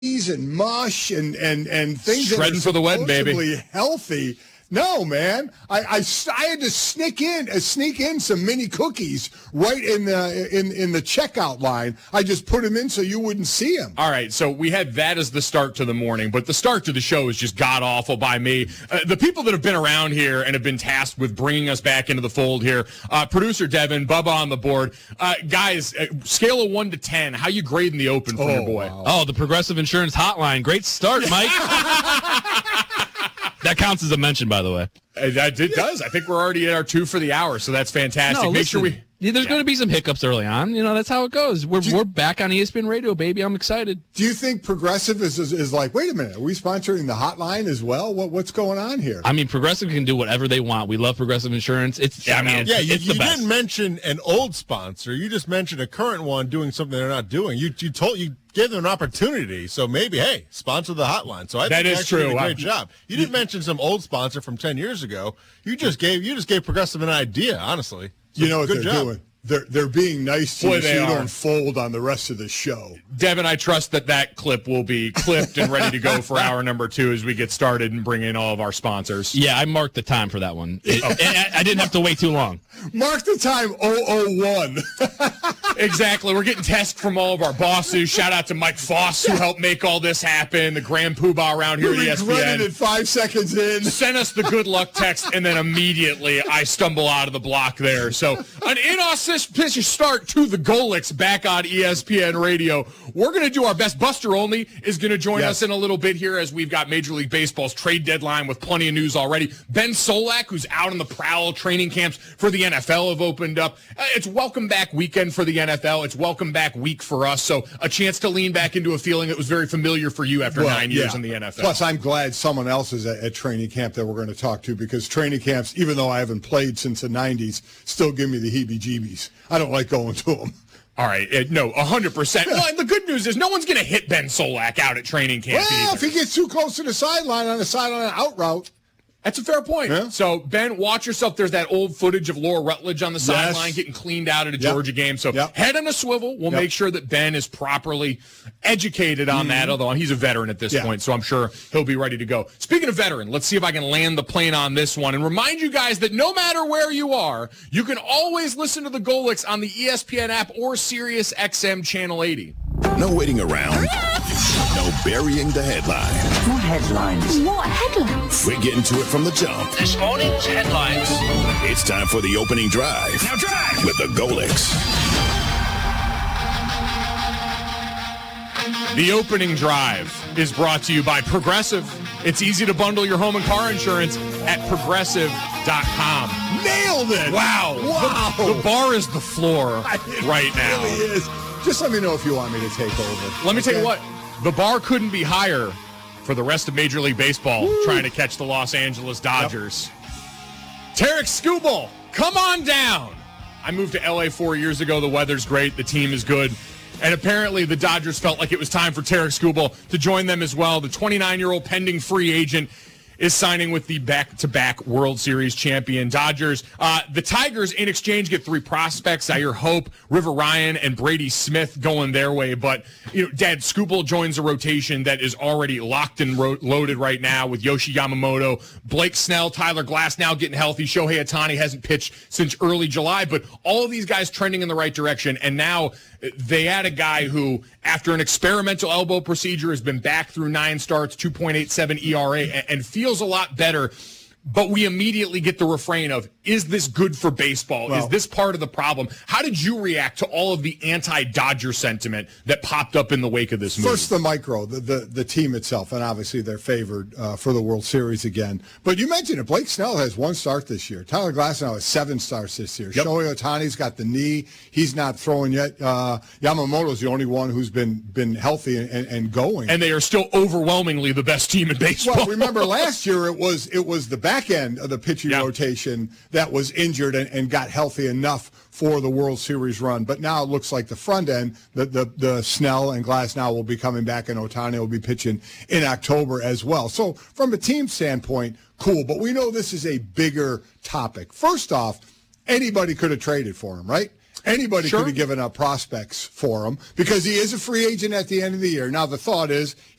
and mush and things shredding that for the win, baby. Supposedly healthy. No, man. I had to sneak in some mini cookies right in the checkout line. I just put them in so you wouldn't see them. All right, so we had that as the start to the morning, but the start to the show is just god-awful by me. The people that have been around here and have been tasked with bringing us back into the fold here, producer Devin, Bubba on the board. Guys, scale of 1 to 10, how you grading the open for your boy? Wow. Oh, the Progressive Insurance Hotline. Great start, Mike. That counts as a mention, by the way. It does. I think we're already at our 2 for the hour, so that's fantastic. No, Make sure we... There's going to be some hiccups early on. That's how it goes. We're back on ESPN Radio, baby. I'm excited. Do you think Progressive is like, wait a minute, are we sponsoring the hotline as well? What's going on here? I mean, Progressive can do whatever they want. We love Progressive Insurance. You didn't mention an old sponsor. You just mentioned a current one doing something they're not doing. You gave them an opportunity. So maybe, hey, sponsor the hotline. So I think that is true. Did a great job. You didn't mention some old sponsor from 10 years ago. You just gave Progressive an idea, honestly. So you know what they're doing? They're being nice to you so you don't fold on the rest of the show. Devin, I trust that clip will be clipped and ready to go for hour number 2 as we get started and bring in all of our sponsors. Yeah, I marked the time for that one. I didn't have to wait too long. Mark the time 001. Exactly. We're getting text from all of our bosses. Shout out to Mike Foss, who helped make all this happen. The grand poobah around here at ESPN. Regretted it 5 seconds in. Sent us the good luck text, and then immediately I stumble out of the block there. So an inauspicious start to the Golix back on ESPN Radio. We're going to do our best. Buster Olney is going to join us in a little bit here as we've got Major League Baseball's trade deadline with plenty of news already. Ben Solak, who's out on the prowl. Training camps for the NFL have opened up. It's welcome back weekend for the NFL. It's welcome back week for us. So a chance to lean back into a feeling that was very familiar for you after 9 years in the NFL. Plus, I'm glad someone else is at training camp that we're going to talk to, because training camps, even though I haven't played since the 90s, still give me the heebie-jeebies. I don't like going to them. All right. No, 100%. Well, and the good news is no one's going to hit Ben Solak out at training camp either. If he gets too close to the sideline on the sideline out route. That's a fair point. Yeah. So, Ben, watch yourself. There's that old footage of Laura Rutledge on the sideline getting cleaned out at a Georgia game. So, head on a swivel. We'll make sure that Ben is properly educated on that, although he's a veteran at this point, so I'm sure he'll be ready to go. Speaking of veteran, let's see if I can land the plane on this one and remind you guys that no matter where you are, you can always listen to the Golix on the ESPN app or Sirius XM Channel 80. No waiting around. No burying the headline. What headlines? What headlines? We're getting to it from the jump. This morning's headlines. It's time for the opening drive. Now drive! With the Golix. The opening drive is brought to you by Progressive. It's easy to bundle your home and car insurance at Progressive.com. Nailed it! Wow. The bar is the floor right now. It really is. Just let me know if you want me to take over. Let me tell you what. The bar couldn't be higher for the rest of Major League Baseball trying to catch the Los Angeles Dodgers. Tarik Skubal, come on down. I moved to L.A. 4 years ago. The weather's great. The team is good. And apparently the Dodgers felt like it was time for Tarik Skubal to join them as well. The 29-year-old pending free agent is signing with the back-to-back World Series champion Dodgers. The Tigers, in exchange, get 3 prospects: Zaire Hope, River Ryan, and Brady Smith going their way. But, Dad, Skubal joins a rotation that is already locked and loaded right now with Yoshi Yamamoto, Blake Snell, Tyler Glasnow getting healthy. Shohei Ohtani hasn't pitched since early July, but all of these guys trending in the right direction. And now they add a guy who, after an experimental elbow procedure, has been back through 9 starts, 2.87 ERA, and feels a lot better. But we immediately get the refrain of, is this good for baseball? Is this part of the problem? How did you react to all of the anti-Dodger sentiment that popped up in the wake of this move? First, the micro, the team itself, and obviously they're favored for the World Series again. But you mentioned it. Blake Snell has 1 start this year. Tyler Glasnow has 7 starts this year. Shohei Ohtani's got the knee. He's not throwing yet. Yamamoto's the only one who's been healthy and going. And they are still overwhelmingly the best team in baseball. Well, remember last year it was the back end of the pitching rotation that was injured and got healthy enough for the World Series run. But now it looks like the front end, the Snell and Glasnow will be coming back, and Ohtani will be pitching in October as well. So from a team standpoint, cool. But we know this is a bigger topic. First off, anybody could have traded for him, right? Anybody Sure. could have given up prospects for him because he is a free agent at the end of the year. Now, the thought is